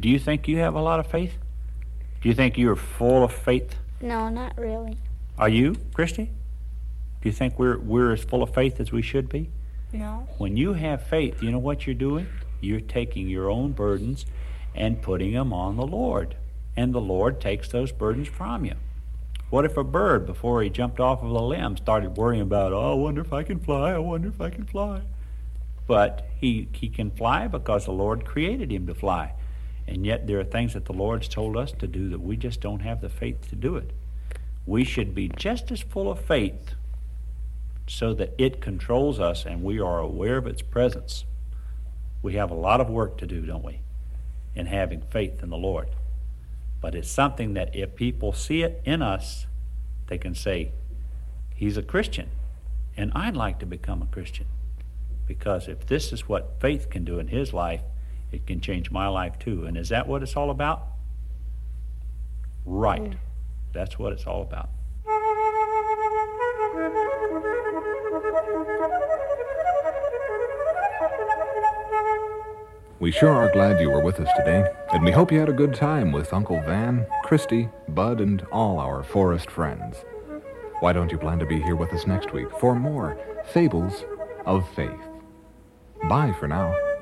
Do you think you have a lot of faith? Do you think you're full of faith? No, not really. Are you, Christy? Do you think we're as full of faith as we should be? No. When you have faith, you know what you're doing? You're taking your own burdens and putting them on the Lord. And the Lord takes those burdens from you. What if a bird, before he jumped off of a limb, started worrying about, oh, I wonder if I can fly, I wonder if I can fly. But he can fly because the Lord created him to fly. And yet there are things that the Lord's told us to do that we just don't have the faith to do it. We should be just as full of faith so that it controls us and we are aware of its presence. We have a lot of work to do, don't we, in having faith in the Lord. But it's something that if people see it in us, they can say, he's a Christian, and I'd like to become a Christian. Because if this is what faith can do in his life, it can change my life too. And is that what it's all about? Right. That's what it's all about. We sure are glad you were with us today, and we hope you had a good time with Uncle Van, Christy, Bud, and all our forest friends. Why don't you plan to be here with us next week for more Fables of Faith? Bye for now.